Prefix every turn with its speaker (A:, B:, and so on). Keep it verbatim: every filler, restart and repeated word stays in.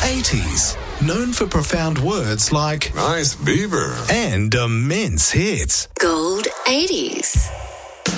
A: eighties. Known for profound words like
B: Nice beaver
A: and immense hits.
C: Gold eighties.